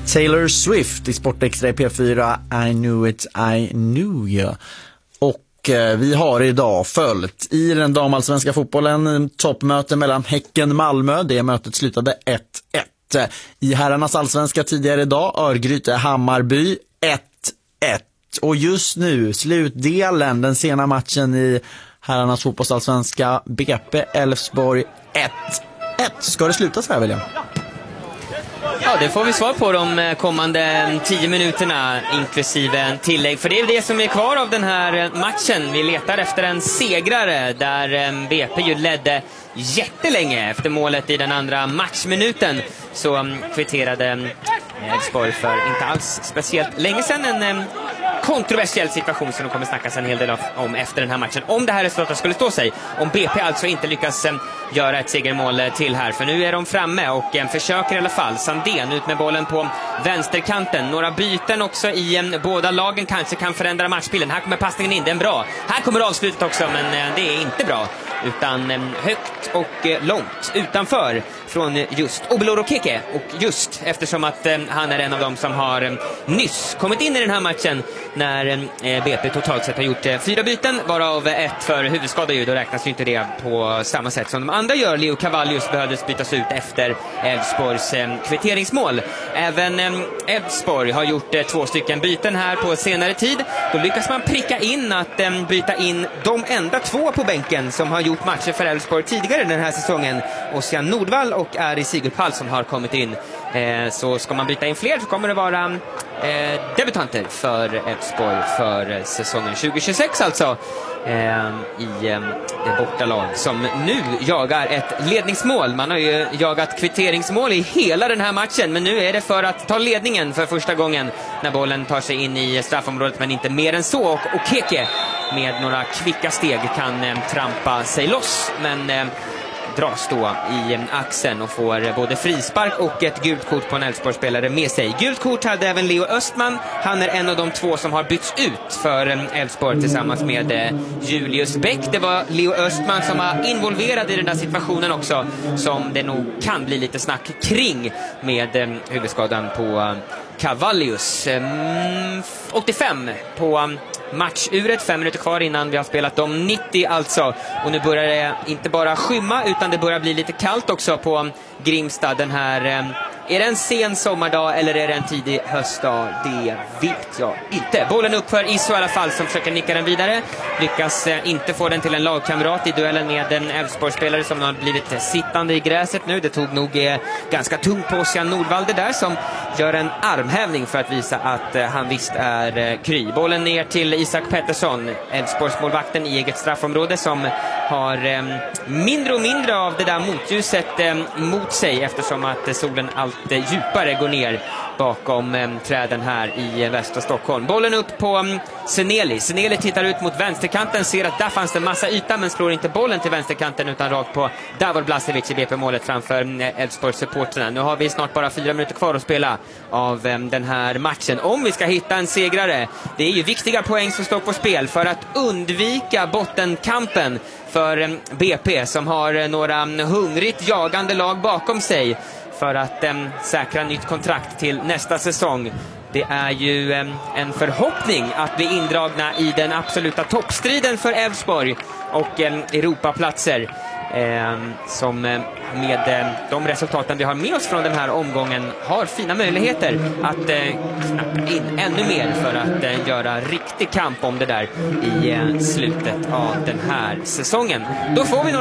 Taylor Swift i Sportextra i P4, I knew it, I knew you. Och vi har idag följt i den damallsvenska fotbollen toppmöte mellan Häcken-Malmö. Det mötet slutade 1-1. I herrarnas allsvenska tidigare idag, Örgryte-Hammarby 1-1. Och just nu, slutdelen, den sena matchen i herrarnas fotbollsallsvenska, BP Elfsborg 1-1. Ska det sluta så här, William? Ja, det får vi svar på de kommande 10 minuterna inklusive tillägg. För det är det som är kvar av den här matchen. Vi letar efter en segrare där BP ju ledde jättelänge efter målet i den andra matchminuten. Så kvitterade Elfsborg för inte alls speciellt länge sedan en kontroversiell situation som de kommer snackas en hel del om efter den här matchen. Om det här resultatet skulle stå sig, om BP alltså inte lyckas göra ett segermål till här. För nu är de framme och försöker i alla fall. Sandén ut med bollen på vänsterkanten. Några byten också i båda lagen kanske kan förändra matchbilden. Här kommer passningen in, den är bra. Här kommer avslutet också, men det är inte bra. Utan högt och långt utanför från just Obeloro Keke. Och just eftersom att han är en av dem som har nyss kommit in i den här matchen när BP totalt sett har gjort 4 byten, varav ett för huvudskada ju, då räknas ju inte det på samma sätt som de andra gör. Leo Cavallius behövdes bytas ut efter Elfsborgs kvitteringsmål. Även Elfsborg har gjort 2 stycken byten här på senare tid. Då lyckas man pricka in att byta in de enda 2 på bänken som har gjort matcher för Elfsborg tidigare den här säsongen. Ossian Nordvall och Ari Sigurpall som har kommit in. Så ska man byta in fler så kommer det vara debutanter för Elfsborg för säsongen 2026 alltså, i det bortalag som nu jagar ett ledningsmål. Man har ju jagat kvitteringsmål i hela den här matchen, men nu är det för att ta ledningen för första gången när bollen tar sig in i straffområdet, men inte mer än så. Och Keke med några kvicka steg kan trampa sig loss, men dras då i axeln och får både frispark och ett gult kort på en Elfsborgsspelare med sig. Gult kort hade även Leo Östman. Han är en av de 2 som har bytts ut för Elfsborg tillsammans med Julius Bäck. Det var Leo Östman som var involverad i den där situationen också, som det nog kan bli lite snack kring med huvudskadan på Cavallius. 85 på matchuret, 5 minuter kvar innan vi har spelat om 90 alltså. Och nu börjar det inte bara skymma utan det börjar bli lite kallt också på Grimstad den här. Är det en sen sommardag eller är det en tidig höstdag? Det vet jag inte. Bollen upp för Iso i alla fall, som försöker nicka den vidare. Lyckas inte få den till en lagkamrat i duellen med en Elfsborgsspelare som har blivit sittande i gräset nu. Det tog nog ganska tungt på Ossian Nordvalde där, som gör en armhävning för att visa att han visst är kry. Bollen ner till Isak Pettersson, Elfsborgsmålvakten i eget straffområde, som har mindre och mindre av det där motljuset mot sig eftersom att solen allt djupare går ner bakom träden här i västra Stockholm. Bollen upp på Seneli. Seneli tittar ut mot vänsterkanten, ser att där fanns det massa yta, men slår inte bollen till vänsterkanten utan rakt på Davor Blasevic i BP-målet framför Elfsborgs supporterna. Nu har vi snart bara 4 minuter kvar att spela av den här matchen. Om vi ska hitta en segrare, det är ju viktiga poäng som står på spel för att undvika bottenkampen för BP, som har några hungrigt jagande lag bakom sig för att säkra nytt kontrakt till nästa säsong. Det är ju en förhoppning att bli indragna i den absoluta toppstriden för Elfsborg och Europaplatser, som med de resultaten vi har med oss från den här omgången har fina möjligheter att knappa in ännu mer för att göra riktig kamp om det där i slutet av den här säsongen. Då får vi